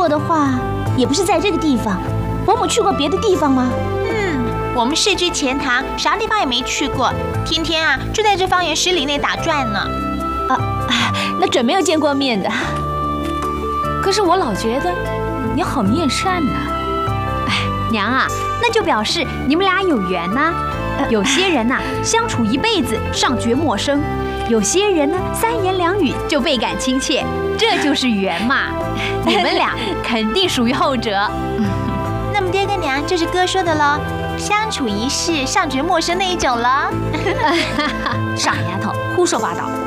过的话，也不是在这个地方。伯母去过别的地方吗？ 我们市居钱塘，啥地方也没去过，天天啊就在这方圆10里内打转呢。 那准没有见过面的。 可是我老觉得你好面善呐。 娘啊，那就表示你们俩有缘呐。有些人呐，相处一辈子尚觉陌生；有些人呢，3言2语就倍感亲切，这就是缘嘛。你们俩肯定属于后者。 那么爹跟娘就是哥说的喽，相处一世尚觉陌生那一种了。 傻丫头，胡说八道。